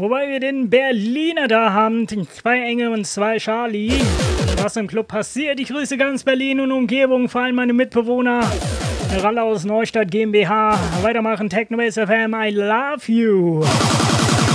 Wobei wir den Berliner da haben, 2 Engel und 2 Charlie. Was im Club passiert? Ich grüße ganz Berlin und Umgebung, vor allem meine Mitbewohner. Ralle aus Neustadt GmbH. Weitermachen, Technobase FM, I love you.